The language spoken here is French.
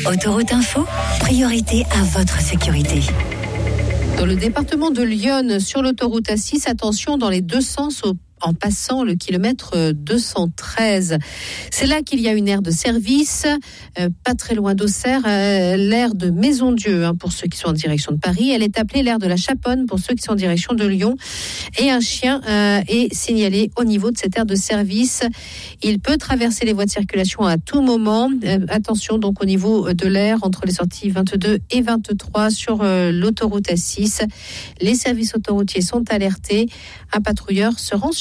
Autoroute Info, priorité à votre sécurité. Dans le département de l'Yonne, sur l'autoroute A6, attention dans les deux sens en passant le kilomètre 213. C'est là qu'il y a une aire de service, pas très loin d'Auxerre, l'aire de Maison-Dieu, pour ceux qui sont en direction de Paris. Elle est appelée l'aire de la Chaponne pour ceux qui sont en direction de Lyon. Et un chien est signalé au niveau de cette aire de service. Il peut traverser les voies de circulation à tout moment. Attention donc au niveau de l'aire entre les sorties 22 et 23 sur l'autoroute A6. Les services autoroutiers sont alertés. Un patrouilleur se rend sur